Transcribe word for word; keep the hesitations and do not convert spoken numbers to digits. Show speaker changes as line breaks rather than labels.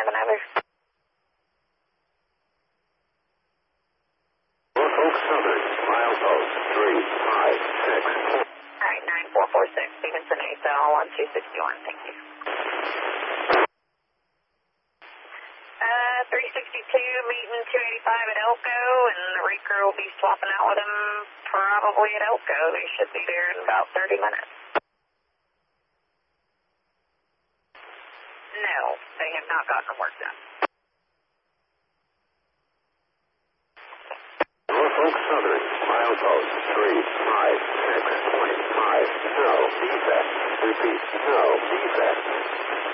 five another.
Norfolk Southern, milepost three five six.
All right, nine four four six, Stevenson A C L one two six one, thank you. Uh, three sixty-two, meeting two eighty-five at Elko, and the Reeker will be swapping out with him probably at Elko. They should be there in about thirty minutes. No, they have not gotten the work done.
Norfolk Southern, milepost three five six point five. No defect. Repeat, no defect.